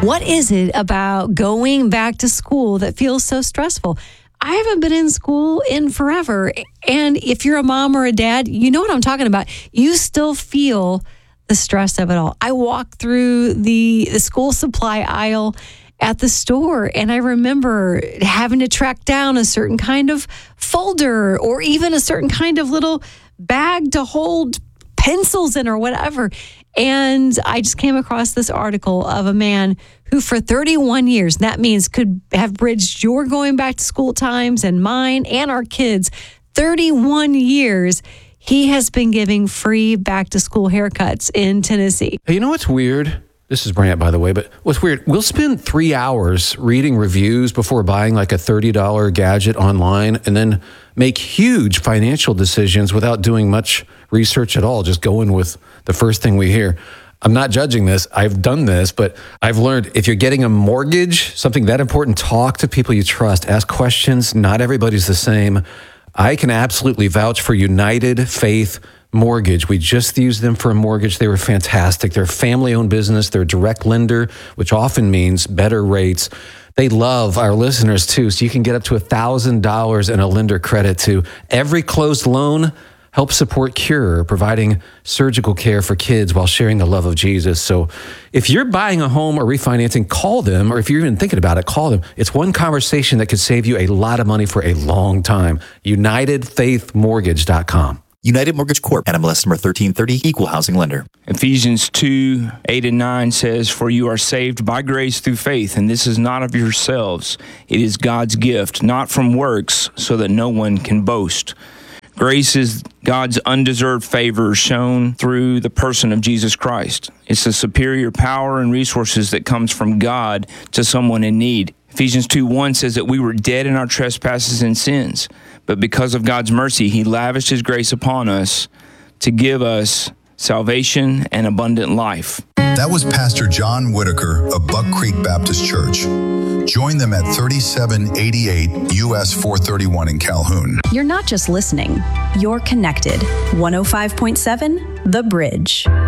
What is it about going back to school that feels so stressful? I haven't been in school in forever. And if you're a mom or a dad, you know what I'm talking about. You still feel the stress of it all. I walk through the school supply aisle at the store, and I remember having to track down a certain kind of folder or even a certain kind of little bag to hold pencils in or whatever. And I just came across this article of a man who for 31 years, that means could have bridged your going back to school times and mine and our kids, 31 years, he has been giving free back to school haircuts in Tennessee. Hey, you know what's weird? This is Brant, by the way, but what's weird, we'll spend 3 hours reading reviews before buying like a $30 gadget online and then make huge financial decisions without doing much research at all, just going with the first thing we hear. I'm not judging this. I've done this, but I've learned if you're getting a mortgage, something that important, talk to people you trust, ask questions. Not everybody's the same. I can absolutely vouch for United Faith Mortgage. We just used them for a mortgage. They were fantastic. They're a family-owned business. They're a direct lender, which often means better rates. They love our listeners too, so you can get up to $1,000 in a lender credit to every closed loan. Help support Cure, providing surgical care for kids while sharing the love of Jesus. So if you're buying a home or refinancing, call them, or if you're even thinking about it, call them. It's one conversation that could save you a lot of money for a long time. UnitedFaithMortgage.com. United Mortgage Corp. NMLS number 1330, Equal Housing Lender. Ephesians 2:8-9 says, "For you are saved by grace through faith, and this is not of yourselves. It is God's gift, not from works, so that no one can boast." Grace is God's undeserved favor shown through the person of Jesus Christ. It's the superior power and resources that comes from God to someone in need. Ephesians 2:1 says that we were dead in our trespasses and sins, but because of God's mercy, he lavished his grace upon us to give us salvation and abundant life. That was Pastor John Whitaker of Buck Creek Baptist Church. Join them at 3788 US 431 in Calhoun. You're not just listening, you're connected. 105.7 The Bridge.